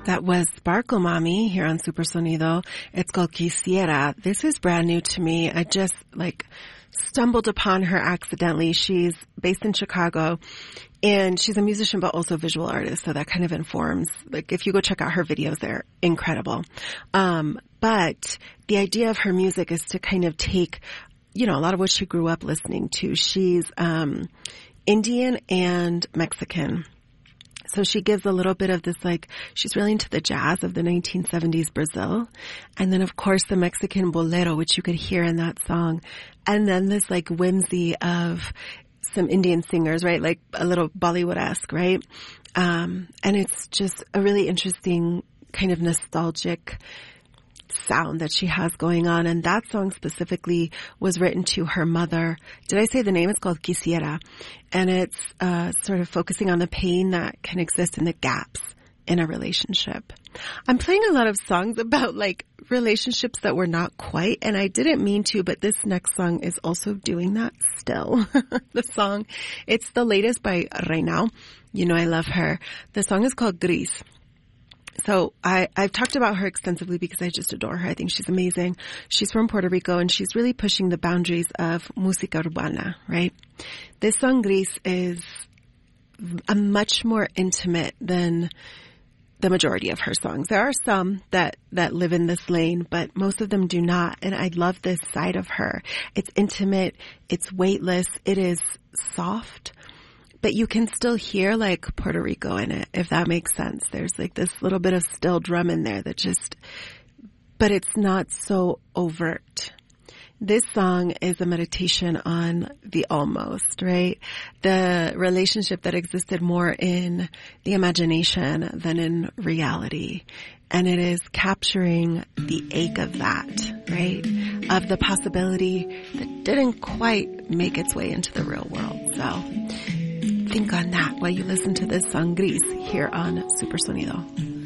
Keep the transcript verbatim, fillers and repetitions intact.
That was Sparkle Mommy here on Super Sonido. It's called Quisiera. This is brand new to me. I just like stumbled upon her accidentally. She's based in Chicago and she's a musician but also a visual artist. So that kind of informs, like if you go check out her videos, they're incredible. Um, but the idea of her music is to kind of take, you know, a lot of what she grew up listening to. She's um, Indian and Mexican. So she gives a little bit of this, like, she's really into the jazz of the nineteen seventies Brazil. And then, of course, the Mexican bolero, which you could hear in that song. And then this, like, whimsy of some Indian singers, right? Like a little Bollywood-esque, right? Um, and it's just a really interesting kind of nostalgic sound that she has going on. And that song specifically was written to her mother. Did I say the name? It's called Quisiera. And it's uh, sort of focusing on the pain that can exist in the gaps in a relationship. I'm playing a lot of songs about like relationships that were not quite, and I didn't mean to, but this next song is also doing that still. The song, it's the latest by Reinao. You know I love her. The song is called Gris. So I, I've talked about her extensively because I just adore her. I think she's amazing. She's from Puerto Rico and she's really pushing the boundaries of música urbana, right? This song Gris is a much more intimate than the majority of her songs. There are some that, that live in this lane, but most of them do not. And I love this side of her. It's intimate. It's weightless. It is soft. But you can still hear like Puerto Rico in it, if that makes sense. There's like this little bit of steel drum in there that just, but it's not so overt. This song is a meditation on the almost, right? The relationship that existed more in the imagination than in reality. And it is capturing the ache of that, right? Of the possibility that didn't quite make its way into the real world. So think on that while you listen to this song Gris here on Super Sonido.